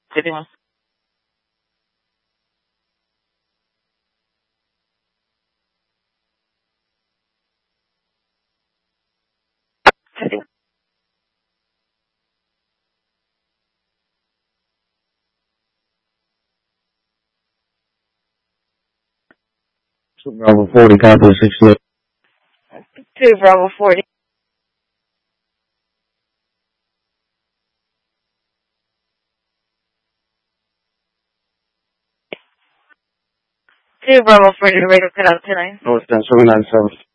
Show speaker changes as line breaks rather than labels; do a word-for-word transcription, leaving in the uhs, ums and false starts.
City one. City one.
Two Bravo forty, copy sixty-eight.
Two Bravo forty. Two Bravo forty, radio cut out tonight.
North ten seven nine seven.